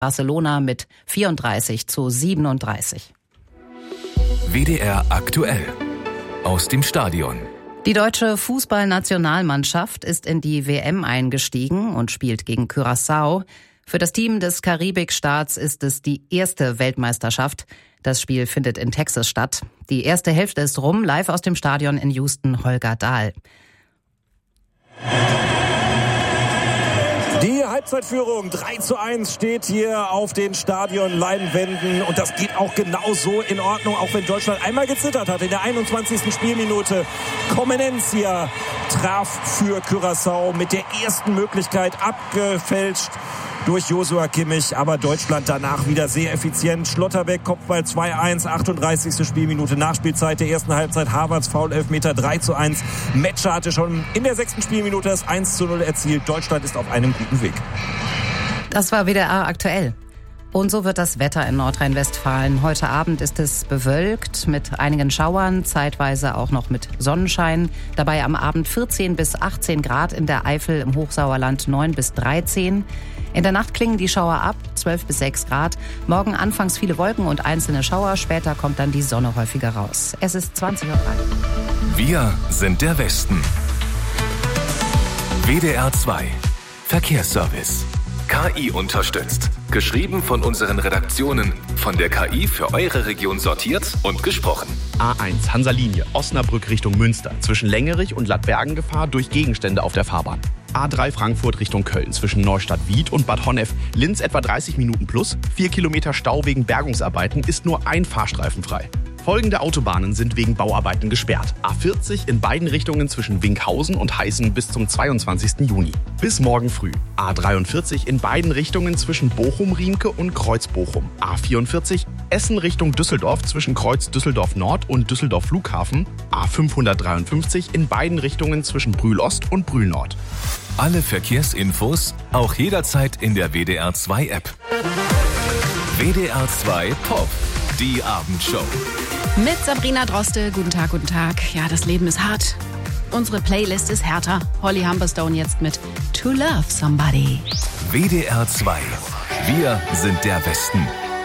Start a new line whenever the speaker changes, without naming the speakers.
Barcelona mit 34:37.
WDR aktuell. Aus dem Stadion.
Die deutsche Fußballnationalmannschaft ist in die WM eingestiegen und spielt gegen Curaçao. Für das Team des Karibikstaats ist es die erste Weltmeisterschaft. Das Spiel findet in Texas statt. Die erste Hälfte ist rum, live aus dem Stadion in Houston, Holger Dahl.
Die Halbzeitführung 3:1 steht hier auf den Stadionleinwänden und das geht auch genauso in Ordnung, auch wenn Deutschland einmal gezittert hat in der 21. Spielminute. Comenencia traf für Curaçao mit der ersten Möglichkeit, abgefälscht durch Joshua Kimmich, aber Deutschland danach wieder sehr effizient. Schlotterbeck, Kopfball 2:1, 38. Spielminute, Nachspielzeit der ersten Halbzeit. Havertz, Foul-Elfmeter 3:1. Metscher hatte schon in der 6. Spielminute das 1:0 erzielt. Deutschland ist auf einem guten Weg.
Das war WDR aktuell. Und so wird das Wetter in Nordrhein-Westfalen. Heute Abend ist es bewölkt mit einigen Schauern, zeitweise auch noch mit Sonnenschein. Dabei am Abend 14 bis 18 Grad, in der Eifel, im Hochsauerland 9 bis 13. In der Nacht klingen die Schauer ab, 12 bis 6 Grad. Morgen anfangs viele Wolken und einzelne Schauer, später kommt dann die Sonne häufiger raus. Es ist 20:03 Uhr.
Wir sind der Westen. WDR 2 Verkehrsservice. KI unterstützt. Geschrieben von unseren Redaktionen. Von der KI für eure Region sortiert und gesprochen.
A1 Hansa-Linie, Osnabrück Richtung Münster. Zwischen Längerich und Ladbergen Gefahr durch Gegenstände auf der Fahrbahn. A3 Frankfurt Richtung Köln. Zwischen Neustadt-Wied und Bad Honnef. Linz etwa 30 Minuten plus. 4 Kilometer Stau wegen Bergungsarbeiten, ist nur ein Fahrstreifen frei. Folgende Autobahnen sind wegen Bauarbeiten gesperrt. A40 in beiden Richtungen zwischen Winkhausen und Heißen bis zum 22. Juni. Bis morgen früh. A43 in beiden Richtungen zwischen Bochum-Riemke und Kreuz-Bochum. A44 Essen Richtung Düsseldorf zwischen Kreuz Düsseldorf Nord und Düsseldorf Flughafen. A553 in beiden Richtungen zwischen Brühl-Ost und Brühl-Nord.
Alle Verkehrsinfos auch jederzeit in der WDR 2 App. WDR 2 Pop. Die Abendshow.
Mit Sabrina Droste. Guten Tag, guten Tag. Ja, das Leben ist hart. Unsere Playlist ist härter. Holly Humberstone jetzt mit To Love Somebody.
WDR 2. Wir sind der Westen.